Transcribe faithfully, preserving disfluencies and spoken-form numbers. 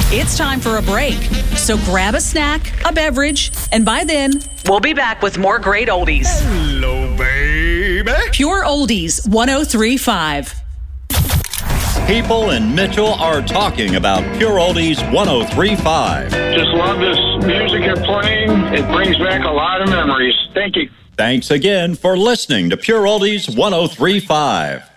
It's time for a break. So grab a snack, a beverage, and by then, we'll be back with more great oldies. Hello, baby. Pure Oldies one oh three point five. People in Mitchell are talking about Pure Oldies one oh three point five. Just love this music you're playing. It brings back a lot of memories. Thank you. Thanks again for listening to Pure Oldies one oh three point five.